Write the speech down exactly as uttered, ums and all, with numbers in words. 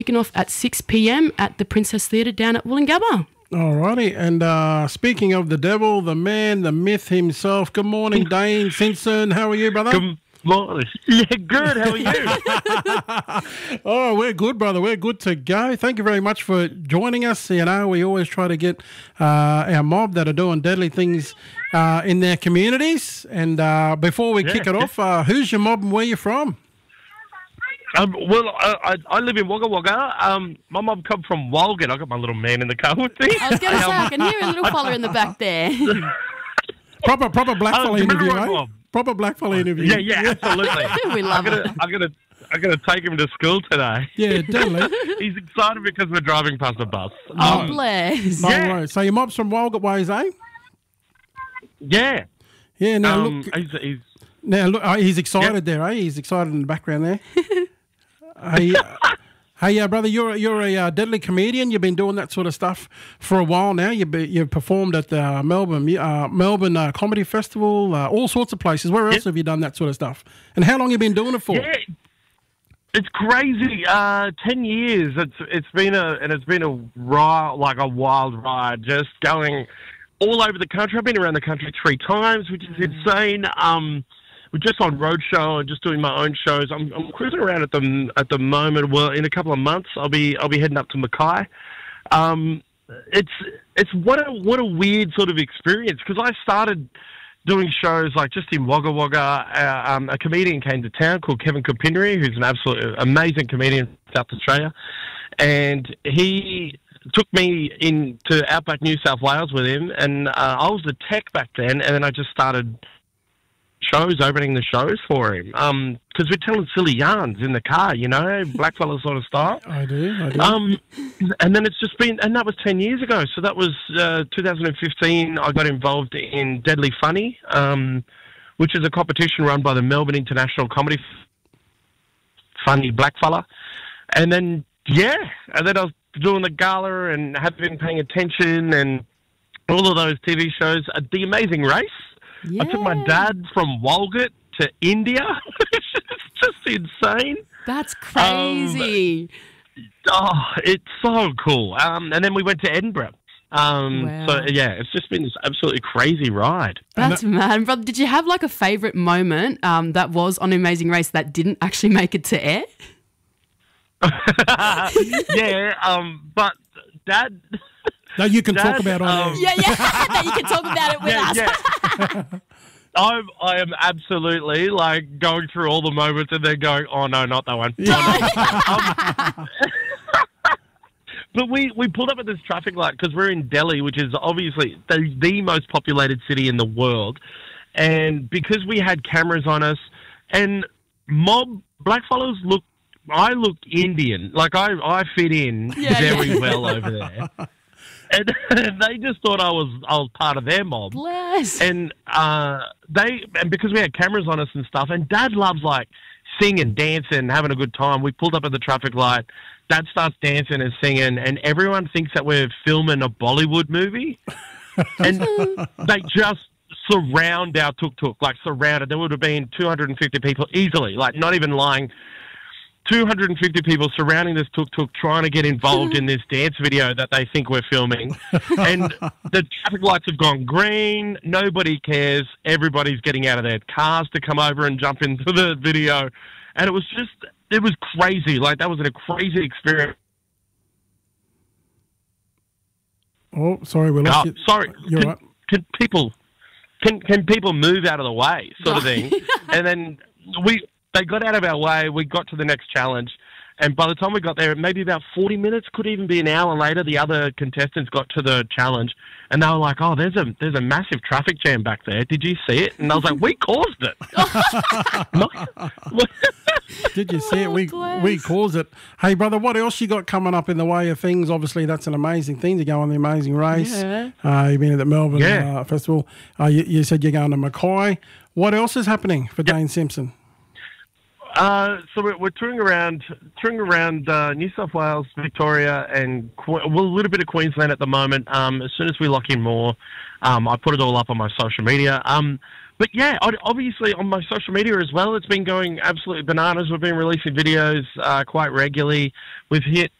kicking off at six p m at the Princess Theatre down at Wollongabba. Alrighty, and uh, speaking of the devil, the man, the myth himself, good morning, Dane Simpson. How are you, brother? Good morning. Yeah, good. How are you? Oh, we're good, brother. We're good to go. Thank you very much for joining us. You know, we always try to get uh, our mob that are doing deadly things uh, in their communities. And uh, before we Yeah. kick it off, uh, who's your mob and where you from? Um, well, I, I, I live in Wagga Wagga. Um, my mum come from Walgett. I got my little man in the car with me. I was going to say, I can hear a little fella in the back there. Proper, proper blackfella Oh, do you remember interview, my eh? mob? Proper blackfella interview. Yeah, yeah, absolutely. We love I'm it. gonna, I'm gonna, I'm gonna take him to school today. Yeah, deadly. He's excited because we're driving past a bus. Oh, Um, bless. No Yeah. worries. So your mob's from Walgett ways, eh? yeah. Yeah, now Um, look, he's, he's, now look, oh, he's excited Yep. there, eh? He's excited in the background there. hey, uh, hey, uh, brother, you're you're a uh, deadly comedian. You've been doing that sort of stuff for a while now. You've be, you've performed at the Melbourne uh, Melbourne uh, Comedy Festival, uh, all sorts of places. Where else Yep. have you done that sort of stuff? And how long have you been doing it for? yeah. It's crazy. Uh, ten years. It's it's been a and it's been a ride, like a wild ride. Just going all over the country. I've been around the country three times, which is insane. Um, we're just on roadshow and just doing my own shows. I'm, I'm cruising around at the at the moment. Well, in a couple of months, I'll be I'll be heading up to Mackay. Um, it's it's what a what a weird sort of experience because I started doing shows like just in Wagga Wagga. Uh, um, a comedian came to town called Kevin Kupinari, who's an absolute amazing comedian from South Australia, and he took me into Outback New South Wales with him, and uh, I was the tech back then, and then I just started shows, opening the shows for him, because we're telling silly yarns in the car, you know, blackfella sort of style. I do, I do. Um, and then it's just been, and that was ten years ago. So that was uh, two thousand fifteen. I got involved in Deadly Funny, um, which is a competition run by the Melbourne International Comedy Funny Blackfella. And then, yeah, and then I was doing the gala and have been paying attention and all of those T V shows. Uh, the Amazing Race. I took my Yeah. dad from Walgett to India. It's just insane. That's crazy. Oh, it's so cool. Um, and then we went to Edinburgh. Um, Wow. So, yeah, it's just been this absolutely crazy ride. That's mad. Brother, did you have like a favourite moment um, that was on Amazing Race that didn't actually make it to air? yeah, um, but Dad... No, you can talk Dad, about all um, that. Yeah, yeah. That you can talk about it with Yeah, us. yeah. I'm, I am absolutely, like, going through all the moments and then going, oh, no, not that one. Um, but we, we pulled up at this traffic light because we're in Delhi, which is obviously the, the most populated city in the world. And because we had cameras on us and mob blackfellas look, I look Indian. Like, I, I fit in Yeah, very yeah. well over there. And, and they just thought I was I was part of their mob. Bless. And uh, they and because we had cameras on us and stuff, and Dad loves like singing, dancing, having a good time. We pulled up at the traffic light. Dad starts dancing and singing, and everyone thinks that we're filming a Bollywood movie. And they just surround our tuk-tuk, like surrounded. There would have been two hundred fifty people easily, like not even lying. two hundred fifty people surrounding this tuk-tuk trying to get involved in this dance video that they think we're filming. And the traffic lights have gone green. Nobody cares. Everybody's getting out of their cars to come over and jump into the video. And it was just, it was crazy. Like, that was a crazy experience. Oh, sorry, we lost Oh, you. sorry. You're Can, right. can people can can people move out of the way, sort of thing? And then we they got out of our way. We got to the next challenge, and by the time we got there, maybe about forty minutes, could even be an hour later, the other contestants got to the challenge, and they were like, "Oh, there's a there's a massive traffic jam back there. Did you see it?" And I was like, "We caused it." Did you see it? We bless. we caused it. Hey, brother, what else you got coming up in the way of things? Obviously, that's an amazing thing to go on the Amazing Race. Yeah. Uh, you've been at the Melbourne Yeah. uh, Festival. Uh, you, you said you're going to Mackay. What else is happening for Dane Simpson? Uh, so we're, we're touring around, touring around uh, New South Wales, Victoria, and Que- well, a little bit of Queensland at the moment. Um, as soon as we lock in more, um, I put it all up on my social media. Um, but yeah, I- obviously on my social media as well, it's been going absolutely bananas. We've been releasing videos uh, quite regularly. We've hit